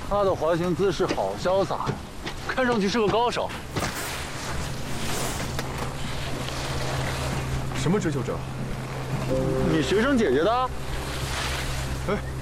他的滑行姿势好潇洒呀，看上去是个高手。 什么追求者？ 你学生姐姐的？ 哎。